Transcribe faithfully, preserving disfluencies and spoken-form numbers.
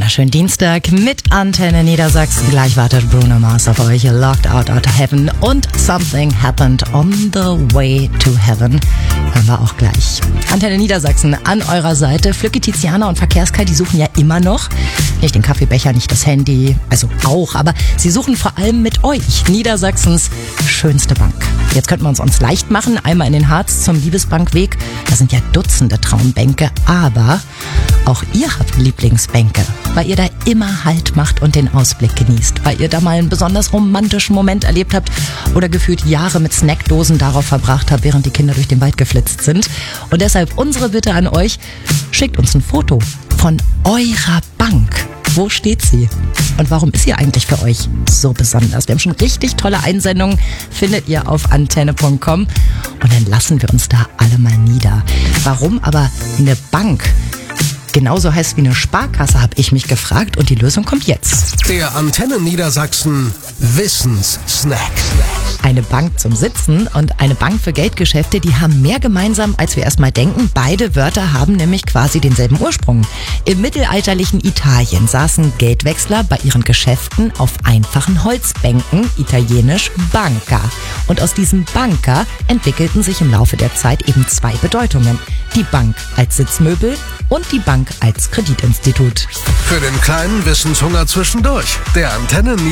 wunderschönen Dienstag mit Antenne Niedersachsen. Gleich wartet Bruno Mars auf euch. Locked Out of Heaven und Something Happened on the Way to Heaven. Hören wir auch gleich. Antenne Niedersachsen an eurer Seite. Flücke, Tiziana und Verkehrskai, die suchen ja immer noch nicht den Kaffeebecher, nicht das Handy, also auch, aber sie suchen vor allem mit euch Niedersachsens schönste Bank. Jetzt könnten wir uns uns leicht machen, einmal in den Harz zum Liebesbankweg. Da sind ja Dutzende Traumbänke, aber auch ihr habt Lieblingsbänke, weil ihr da immer Halt macht und den Ausblick genießt, weil ihr da mal einen besonders romantischen Moment erlebt habt oder gefühlt Jahre mit Snackdosen darauf verbracht habt, während die Kinder durch den Wald geflitzt sind. Und deshalb unsere Bitte an euch, schickt uns ein Foto von eurer Bank. Wo steht sie? Und warum ist sie eigentlich für euch so besonders? Wir haben schon richtig tolle Einsendungen, findet ihr auf antenne punkt com. Und dann lassen wir uns da alle mal nieder. Warum aber eine Bank genauso heißt wie eine Sparkasse, habe ich mich gefragt. Und die Lösung kommt jetzt. Der Antenne Niedersachsen Wissenssnack. Eine Bank zum Sitzen und eine Bank für Geldgeschäfte, die haben mehr gemeinsam, als wir erstmal denken. Beide Wörter haben nämlich quasi denselben Ursprung. Im mittelalterlichen Italien saßen Geldwechsler bei ihren Geschäften auf einfachen Holzbänken, italienisch Banca. Und aus diesem Banca entwickelten sich im Laufe der Zeit eben zwei Bedeutungen. Die Bank als Sitzmöbel und die Bank als Kreditinstitut. Für den kleinen Wissenshunger zwischendurch. Der Antenne